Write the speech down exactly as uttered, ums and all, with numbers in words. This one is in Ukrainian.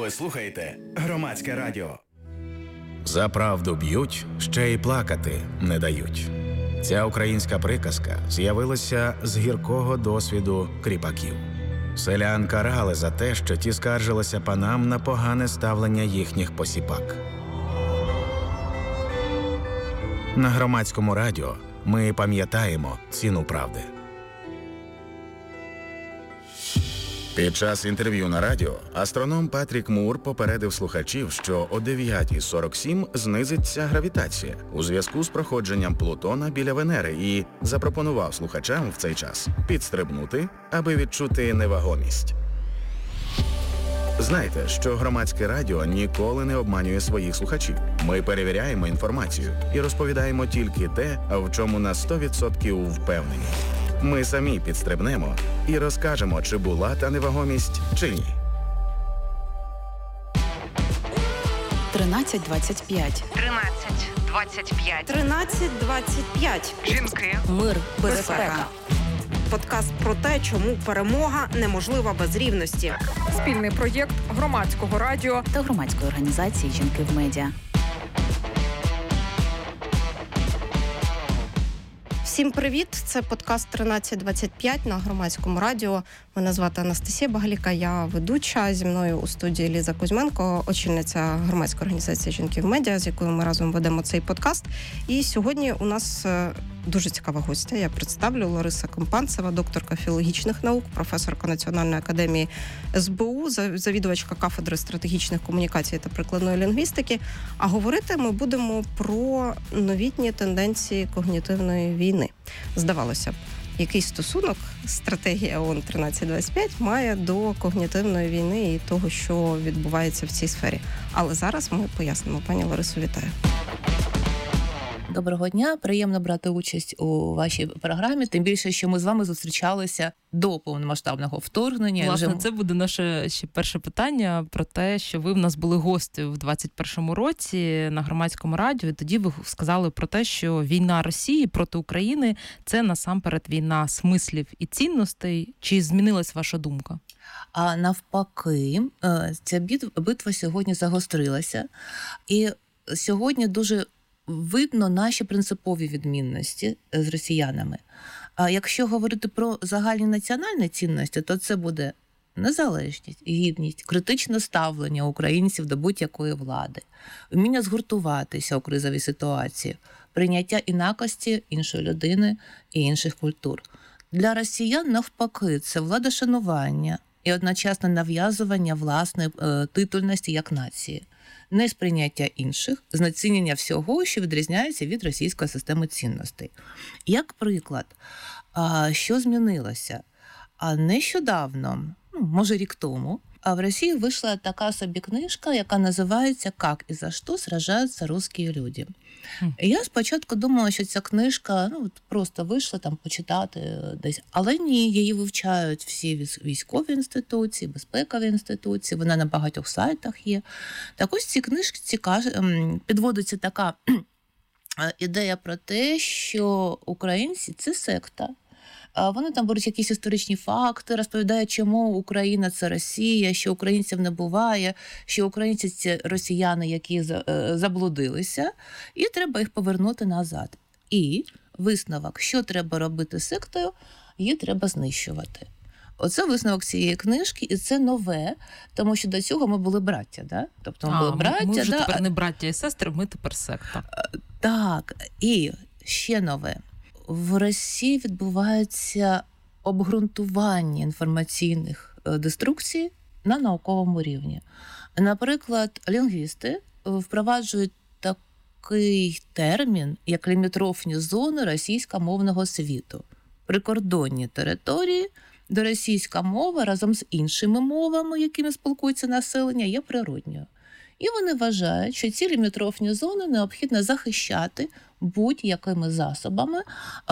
Ви слухаєте Громадське радіо. За правду б'ють, ще й плакати не дають. Ця українська приказка з'явилася з гіркого досвіду кріпаків. Селян карали за те, що ті скаржилися панам на погане ставлення їхніх посіпак. На Громадському радіо ми пам'ятаємо ціну правди. Під час інтерв'ю на радіо астроном Патрік Мур попередив слухачів, що о дев'ята сорок сім знизиться гравітація у зв'язку з проходженням Плутона біля Венери і запропонував слухачам в цей час підстрибнути, аби відчути невагомість. Знайте, що Громадське радіо ніколи не обманює своїх слухачів. Ми перевіряємо інформацію і розповідаємо тільки те, в чому на сто відсотків впевнені. Ми самі підстрибнемо і розкажемо, чи була та невагомість, чи ні. тринадцять двадцять п'ять. тринадцять двадцять п'ять. тринадцять двадцять п'ять. Жінки. Мир, Безпека. безпека. Подкаст про те, чому перемога неможлива без рівності. Спільний проєкт Громадського радіо Та громадської організації «Жінки в медіа». Всім привіт! Це подкаст тринадцять двадцять п'ять на Громадському радіо. Мене звати Анастасія Багаліка, я ведуча. Зі мною у студії Ліза Кузьменко, очільниця громадської організації «Жінки в медіа», з якою ми разом ведемо цей подкаст. І сьогодні у нас дуже цікава гостя. Я представлю: Лариса Компанцева, докторка філологічних наук, професорка Національної академії ес бе у, завідувачка кафедри стратегічних комунікацій та прикладної лінгвістики. А говорити ми будемо про новітні тенденції когнітивної війни. Здавалося б, який стосунок стратегія ООН тринадцять двадцять п'ять має до когнітивної війни і того, що відбувається в цій сфері. Але зараз ми пояснимо. Пані Ларисо, вітаю. Доброго дня, приємно брати участь у вашій програмі, тим більше, що ми з вами зустрічалися до повномасштабного вторгнення. Власне, Вже... це буде наше ще перше питання про те, що ви в нас були гості в двадцять першому році на Громадському радіо, і тоді ви сказали про те, що війна Росії проти України – це насамперед війна смислів і цінностей. Чи змінилась ваша думка? А навпаки, ця битва сьогодні загострилася, і сьогодні дуже видно наші принципові відмінності з росіянами. А якщо говорити про загальні національні цінності, то це буде незалежність, гідність, критичне ставлення українців до будь-якої влади, вміння згуртуватися у кризовій ситуації, прийняття інакості іншої людини і інших культур. Для росіян, навпаки, це владошанування і одночасне нав'язування власної е, титульності як нації. Несприйняття інших, знецінення всього, що відрізняється від російської системи цінностей. Як приклад, що змінилося? Нещодавно, ну, може рік тому, в Росії вийшла така собі книжка, яка називається «Как і за що сражаються русські люди». І я спочатку думала, що ця книжка ну, просто вийшла там почитати десь. Але ні, її вивчають всі військові інституції, безпекові інституції, вона на багатьох сайтах є. Так ось в цій книжці підводиться така ідея про те, що українці – це секта. Вони там беруть якісь історичні факти, розповідають, чому Україна – це Росія, що українців не буває, що українці – це росіяни, які заблудилися, і треба їх повернути назад. І висновок, що треба робити з сектою, її треба знищувати. Оце висновок цієї книжки, і це нове, тому що до цього ми були браття, да? Тобто ми а, були браття, ми вже да? тепер не браття і сестри, ми тепер секта. Так, і ще нове. В Росії відбувається обґрунтування інформаційних деструкцій на науковому рівні. Наприклад, лінгвісти впроваджують такий термін, як лімітрофні зони російськомовного світу. Прикордонні території, де російська мова разом з іншими мовами, якими спілкується населення, є природньою. І вони вважають, що ці лімітрофні зони необхідно захищати будь-якими засобами,